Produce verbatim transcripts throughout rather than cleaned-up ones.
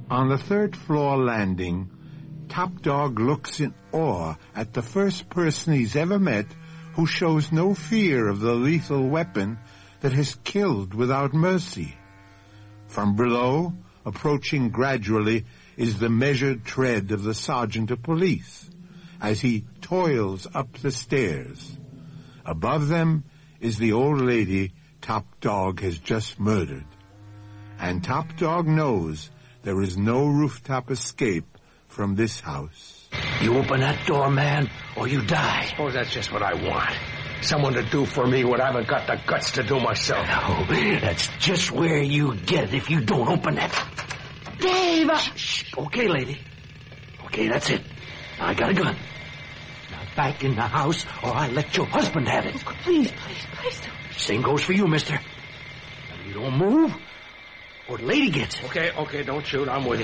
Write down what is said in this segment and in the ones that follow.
On the third floor landing, Top Dog looks in awe at the first person he's ever met who shows no fear of the lethal weapon that has killed without mercy. From below, approaching gradually, is the measured tread of the sergeant of police as he toils up the stairs. Above them is the old lady Top Dog has just murdered. And Top Dog knows there is no rooftop escape from this house. You open that door, man, or you die. Suppose that's just what I want. Someone to do for me what I haven't got the guts to do myself. No, that's just where you get it if you don't open that. Dave! Shh, shh. Okay, lady. Okay, that's it. I got a gun. Now back in the house, or I let your husband have it. Oh, please, please, please don't. Same goes for you, mister. Now you don't move, or the lady gets it. Okay, okay, don't shoot. I'm with you.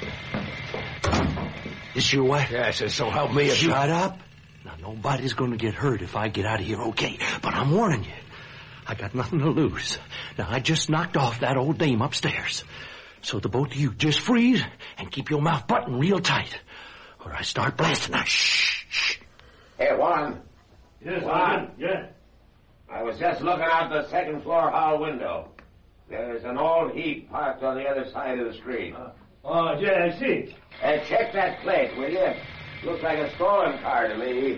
This your wife? Yes, and so help me if you... Shut up. Now, nobody's going to get hurt if I get out of here okay. But I'm warning you. I got nothing to lose. Now, I just knocked off that old dame upstairs. So the both of you just freeze and keep your mouth buttoned real tight. Or I start blasting. Now, shh, shh. Hey, Juan. Yes, Juan. Yeah. I was just looking out the second floor hall window. There's an old heap parked on the other side of the street. Uh, oh, yeah, I see. Uh, check that plate, will you? Looks like a stolen car to me.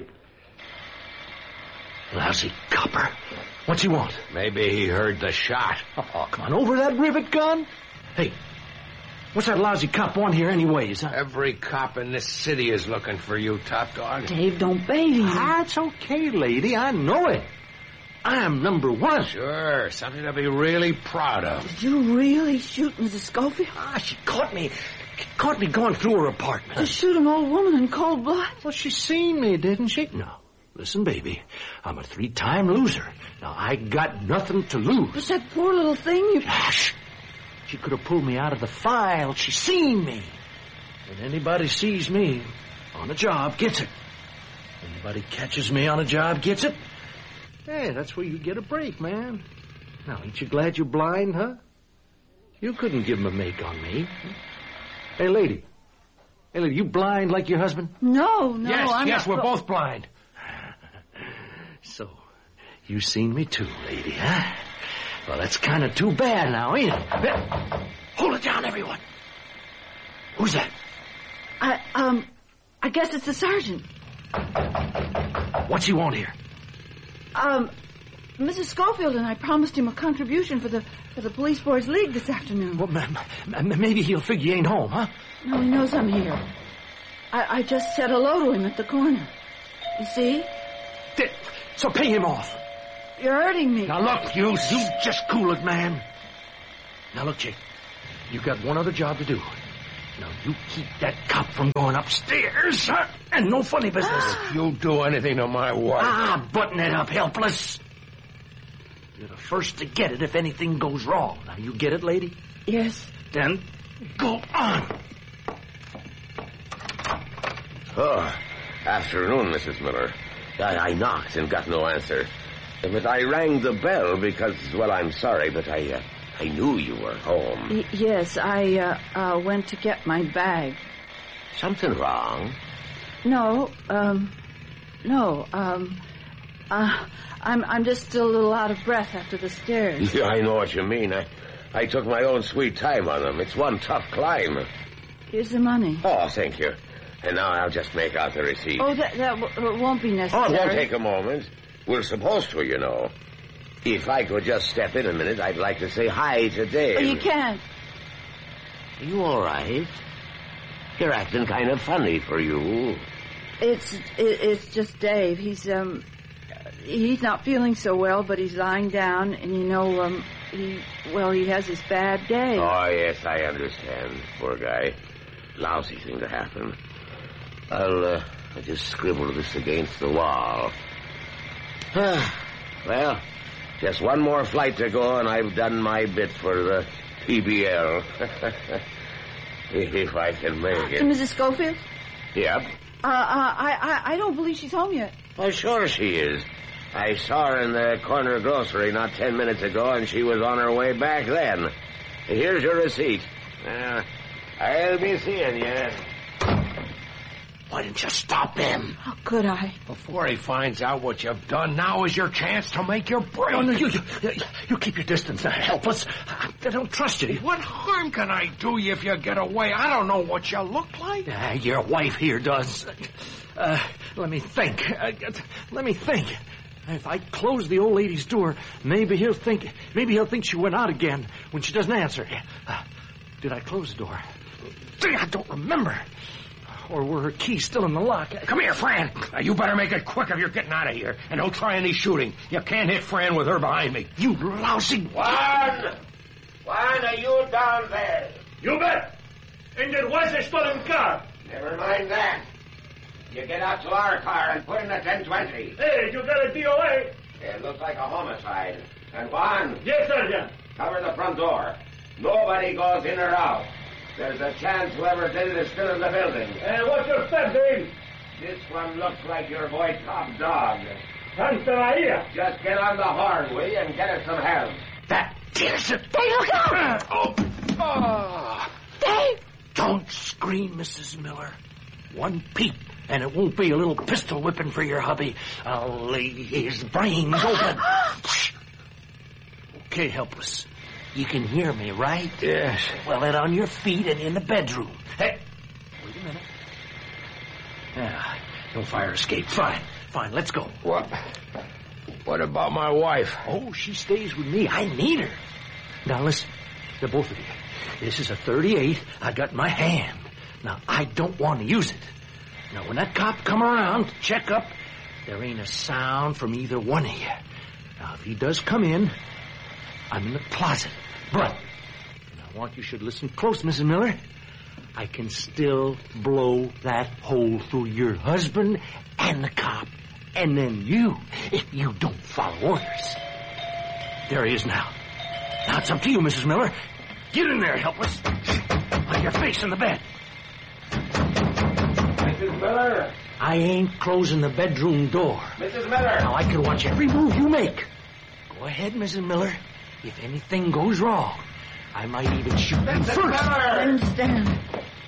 Lousy copper. What's he want? Maybe he heard the shot. Oh, come on, over that rivet gun? Hey, what's that lousy cop want here anyways, huh? Every cop in this city is looking for you, Top Dog. Dave, don't baby him. That's okay, lady. I know it. I'm number one. Sure, something to be really proud of. Did you really shoot Missus Schofield? Ah, she caught me. Caught me going through her apartment. To shoot an old woman in cold blood? Well, she seen me, didn't she? No. Listen, baby, I'm a three-time loser. Now, I got nothing to lose. But that poor little thing you... Hush! She could have pulled me out of the file. She seen me. And anybody sees me on a job gets it. Anybody catches me on a job gets it. Hey, that's where you get a break, man. Now, ain't you glad you're blind, huh? You couldn't give him a make on me. Hey, lady. Hey, lady, you blind like your husband? No, no, yes, I'm Yes, not... we're both blind. So, you seen me too, lady, huh? Well, that's kind of too bad now, ain't it? Hold it down, everyone. Who's that? I, um, I guess it's the sergeant. What's he want here? Um, Missus Schofield and I promised him a contribution for the for the Police Boys League this afternoon. Well, m- m- maybe he'll figure you ain't home, huh? No, he knows I'm here. I, I just said hello to him at the corner. You see? Th- So pay him off. You're hurting me. Now, look, you, you just cool it, man. Now, look, Jake, you got one other job to do. Now, you keep that cop from going upstairs, huh? And no funny business. If you do anything to my wife... Ah, button it up, helpless. You're the first to get it if anything goes wrong. Now, you get it, lady? Yes. Then go on. Oh, afternoon, Missus Miller. I, I knocked and got no answer. But I rang the bell because, well, I'm sorry, but I uh, I knew you were home. Y- yes, I uh, uh, went to get my bag. Something wrong? No, um, no, um, uh, I'm I'm just still a little out of breath after the stairs. Yeah, I know what you mean. I, I took my own sweet time on them. It's one tough climb. Here's the money. Oh, thank you. And now I'll just make out the receipt. Oh, that that w- won't be Oh, necessary. it won't take a moment. We're supposed to, you know. If I could just step in a minute, I'd like to say hi to Dave. Oh, you can't. Are you all right? You're acting kind of funny for you. It's it, it's just Dave. He's um he's not feeling so well, but he's lying down, and you know um he well he has his bad day. Oh, yes, I understand. Poor guy. Lousy thing to happen. I'll, uh, I'll just scribble this against the wall. Well, just one more flight to go, and I've done my bit for the P B L. If I can make it. To Missus Schofield? Yep. Uh, uh, I, I I don't believe she's home yet. Well, sure she is. I saw her in the corner grocery not ten minutes ago, and she was on her way back then. Here's your receipt. Uh, I'll be seeing you. Why didn't you stop him? How could I? Before he finds out what you've done, now is your chance to make your break. Oh, no, you, you, you keep your distance now. Help us. I, I don't trust you. What harm can I do you if you get away? I don't know what you look like. Uh, your wife here does. Uh, let me think. Uh, let me think. If I close the old lady's door, maybe he'll think. Maybe he'll think she went out again when she doesn't answer. Uh, did I close the door? I don't remember. Or were her keys still in the lock? Come here, Fran. Now, you better make it quick if you're getting out of here. And don't try any shooting. You can't hit Fran with her behind me. You lousy... Juan! Juan, are you down there? You bet. And there was a stolen car. Never mind that. You get out to our car and put in a ten twenty. Hey, you got a D O A? It looks like a homicide. And Juan, Yes, Sergeant. cover the front door. Nobody goes in or out. There's a chance whoever did it is still in the building. Uh, what's your step, Dave? This one looks like your boy Top Dog. Santa Maria. Just get on the horn, will you, and get us some help. That is it. Dave, look out! Oh. Oh. Dave! Don't scream, Missus Miller. One peep, and it won't be a little pistol whipping for your hubby. I'll lay his brains open. Okay, helpless. You can hear me, right? Yes. Well, then on your feet and in the bedroom. Hey, wait a minute. Yeah, no fire escape. Fine, fine, let's go. What? What about my wife? Oh, she stays with me. I need her. Now, listen, the both of you. This is a thirty-eight I got in my hand. Now, I don't want to use it. Now, when that cop come around to check up, there ain't a sound from either one of you. Now, if he does come in, I'm in the closet. But, and I want you should listen close, Missus Miller, I can still blow that hole through your husband and the cop, and then you, if you don't follow orders. There he is now. Now it's up to you, Missus Miller. Get in there, helpless. On your face in the bed. Missus Miller! I ain't closing the bedroom door. Missus Miller! Now I can watch every move you make. Go ahead, Missus Miller. If anything goes wrong, I might even shoot you Missus first. Miller! I understand.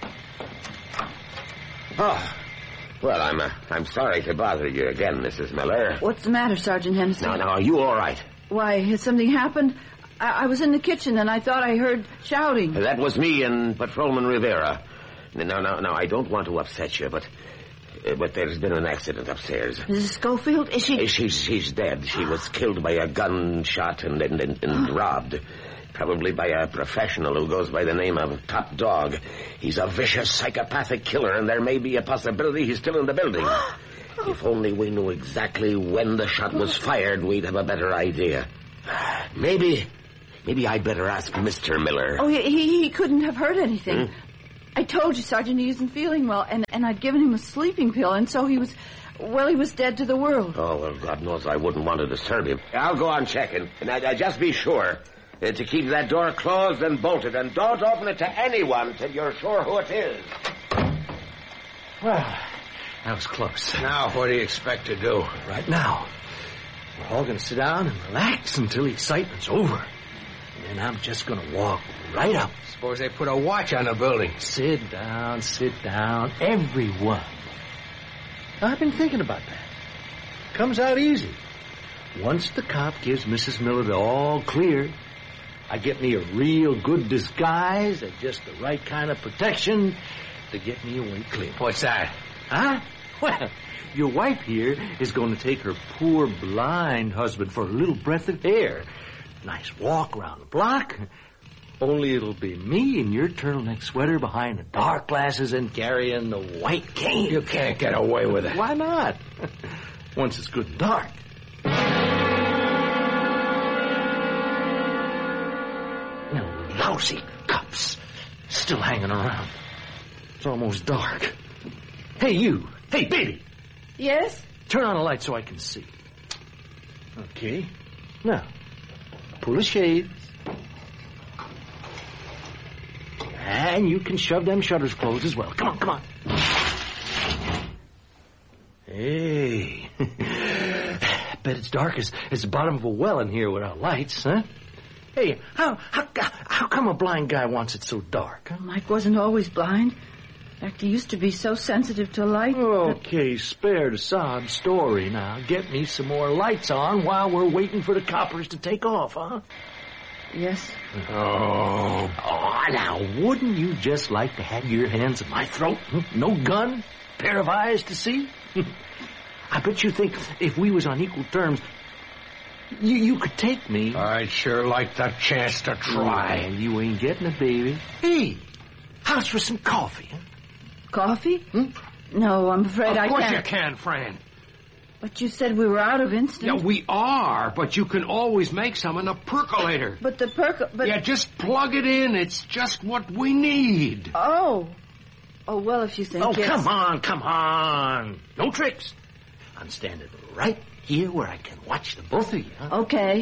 Oh, well, I'm uh, I'm sorry to bother you again, Missus Miller. What's the matter, Sergeant Hennessy? Now, now, are you all right? Why, has something happened? I, I was in the kitchen and I thought I heard shouting. That was me and Patrolman Rivera. Now, now, now, I don't want to upset you, but uh, but there's been an accident upstairs. Missus Schofield, is she... Uh, She's she's dead. She was killed by a gunshot and and, and, and robbed. Probably by a professional who goes by the name of Top Dog. He's a vicious psychopathic killer, and there may be a possibility he's still in the building. If only we knew exactly when the shot was fired, we'd have a better idea. Maybe, maybe I'd better ask Mister Miller. Oh, he, he, he couldn't have heard anything. Hmm? I told you, Sergeant, he isn't feeling well, and, and I'd given him a sleeping pill, and so he was... Well, he was dead to the world. Oh, well, God knows I wouldn't want to disturb him. I'll go on checking, and I, I just be sure uh, to keep that door closed and bolted, and don't open it to anyone till you're sure who it is. Well, that was close. Now, what do you expect to do? Right now, we're all going to sit down and relax until the excitement's over. And then I'm just going to walk right up. Suppose they put a watch on the building. Sit down, sit down, everyone. I've been thinking about that. Comes out easy. Once the cop gives Missus Miller the all clear, I get me a real good disguise and just the right kind of protection to get me away clean. What's that? Huh? Well, your wife here is going to take her poor blind husband for a little breath of air. Nice walk around the block. Only it'll be me in your turtleneck sweater behind the dark glasses and carrying the white cane. You can't get away with it. Why not? Once it's good and dark. You lousy cops still hanging around. It's almost dark. Hey, you. Hey, baby. Yes? Turn on the light so I can see. Okay. Now, pull the shades. And you can shove them shutters closed as well. Come on, come on. Hey. Bet it's dark as, as the bottom of a well in here without lights, huh? Hey, how, how how come a blind guy wants it so dark? Huh? Mike wasn't always blind. In fact, he used to be so sensitive to light. Okay, spare the sob story now. Get me some more lights on while we're waiting for the coppers to take off, huh? Yes. Oh. Oh, now, wouldn't you just like to have your hands on my throat? No gun? Pair of eyes to see? I bet you think if we was on equal terms, you you could take me. I'd sure like the chance to try. Oh, you ain't getting it, baby. Hey, how's for some coffee, huh? Coffee? Hmm? No, I'm afraid I can't. Of course you can, Fran. But you said we were out of instant. Yeah, we are, but you can always make some in the percolator. But the percol... But... Yeah, just plug it in. It's just what we need. Oh. Oh, well, if you think Oh, it's... come on, come on. No tricks. I'm standing right here where I can watch the both of you. Huh? Okay.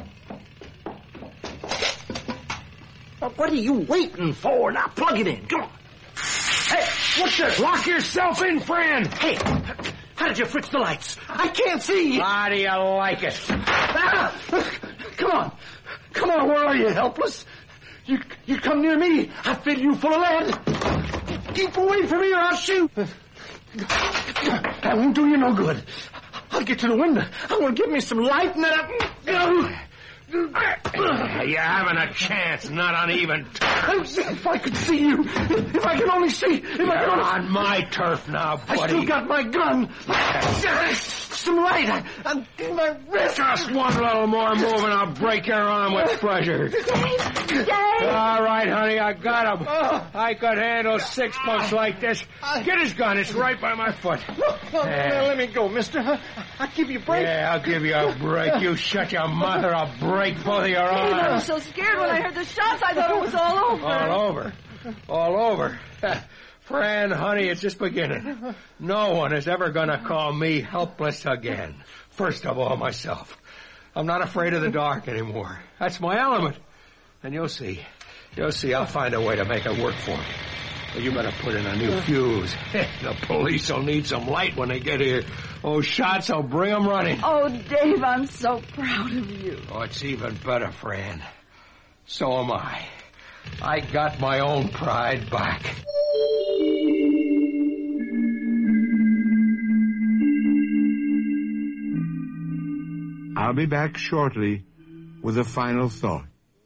Well, what are you waiting for? Now, plug it in. Come on. Hey, what's this? Lock yourself in, Fran. Hey, how did you fix the lights? I can't see. How do you like it? Ah, come on. Come on, where are you, helpless? You you come near me, I fill you full of lead. Keep away from me or I'll shoot. That won't do you no good. I'll get to the window. I want to give me some light and then I... You haven't a chance, not on even terms. If I could see you. If I could only see. If You're I could only... on my turf now, buddy. I still got my gun. Some light. I, I'm in my wrist. Just one little more move and I'll break your arm with pleasure. Dave! Dave! All right, honey, I got him. I could handle six punks like this. Get his gun. It's right by my foot. Oh, now let me go, mister. I'll, I'll give you a break. Yeah, I'll give you a break. You shut your mouth or I'll break both of your Dave, I was arms. so scared when I heard the shots. I thought it was all over. All over. All over. Fran, honey, it's just beginning. No one is ever going to call me helpless again. First of all, myself. I'm not afraid of the dark anymore. That's my element. And you'll see. You'll see I'll find a way to make it work for me. But you better put in a new fuse. The police will need some light when they get here. Those shots will bring them running. Oh, Dave, I'm so proud of you. Oh, it's even better, Fran. So am I. I got my own pride back. I'll be back shortly with a final thought.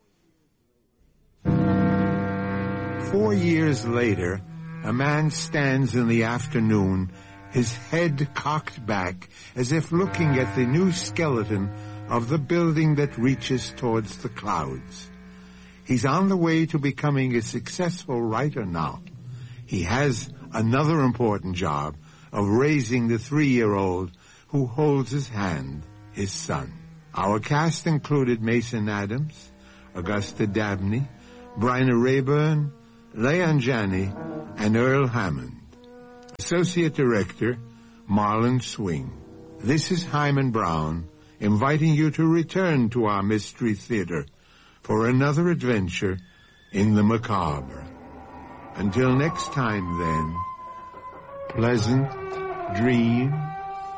Four years later, a man stands in the afternoon, his head cocked back, as if looking at the new skeleton of the building that reaches towards the clouds. He's on the way to becoming a successful writer now. He has another important job of raising the three-year-old who holds his hand, his son. Our cast included Mason Adams, Augusta Dabney, Bryna Rayburn, Leon Janney, and Earl Hammond. Associate Director, Marlon Swing. This is Hyman Brown, inviting you to return to our Mystery Theater for another adventure in the macabre. Until next time, then, pleasant dreams.